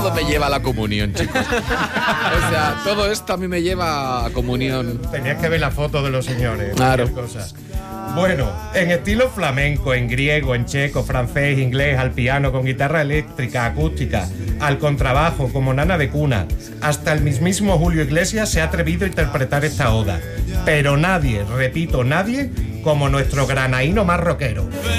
todo me lleva a la comunión, chicos. O sea, todo esto a mí me lleva a comunión. Tenías que ver la foto de los señores. Claro. Cosa. Bueno, en estilo flamenco, en griego, en checo, francés, inglés, al piano, con guitarra eléctrica, acústica, al contrabajo, como nana de cuna. Hasta el mismísimo Julio Iglesias se ha atrevido a interpretar esta oda. Pero nadie, repito, nadie, como nuestro granaíno más rockero.